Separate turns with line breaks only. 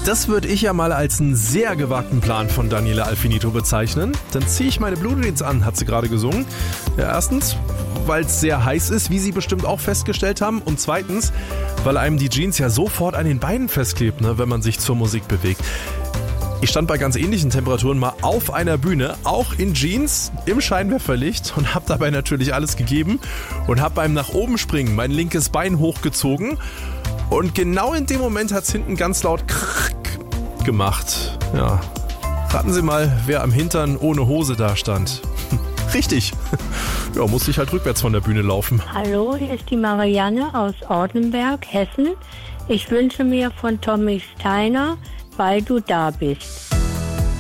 Das würde ich ja mal als einen sehr gewagten Plan von Daniela Alfinito bezeichnen. Dann ziehe ich meine Blue Jeans an, hat sie gerade gesungen. Ja, erstens, weil es sehr heiß ist, wie Sie bestimmt auch festgestellt haben. Und zweitens, weil einem die Jeans ja sofort an den Beinen festklebt, ne, wenn man sich zur Musik bewegt. Ich stand bei ganz ähnlichen Temperaturen mal auf einer Bühne, auch in Jeans, im Scheinwerferlicht und habe dabei natürlich alles gegeben und habe beim nach oben springen mein linkes Bein hochgezogen und genau in dem Moment hat es hinten ganz laut gemacht. Ja, raten Sie mal, wer am Hintern ohne Hose da stand. Richtig. Ja, musste ich halt rückwärts von der Bühne laufen.
Hallo, hier ist die Marianne aus Ortenberg, Hessen. Ich wünsche mir von Tommy Steiner, weil du da bist.